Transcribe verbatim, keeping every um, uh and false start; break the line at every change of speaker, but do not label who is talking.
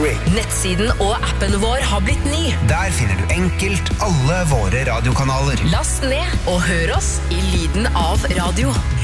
three.
Nettsiden og appen vår har blitt ny.
Der finner du enkelt alle våre radiokanaler.
Last ned og hør oss i lyden av radio.